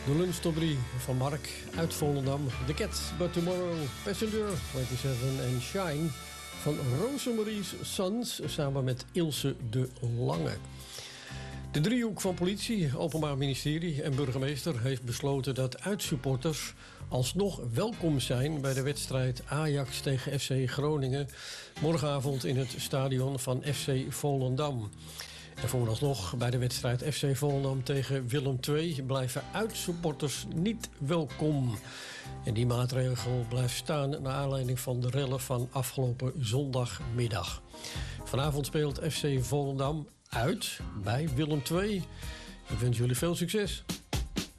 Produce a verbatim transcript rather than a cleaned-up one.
De lunch top drie van Mark uit Volendam. The Cat, But Tomorrow, Passenger, zevenentwintig en Shine van Rosemarie's Sons samen met Ilse de Lange. De driehoek van politie, Openbaar Ministerie en burgemeester heeft besloten dat uitsupporters alsnog welkom zijn bij de wedstrijd Ajax tegen F C Groningen morgenavond in het stadion van F C Volendam. En vooralsnog bij de wedstrijd F C Volendam tegen Willem twee blijven uitsupporters niet welkom. En die maatregel blijft staan naar aanleiding van de rellen van afgelopen zondagmiddag. Vanavond speelt F C Volendam uit bij Willem twee. Ik wens jullie veel succes.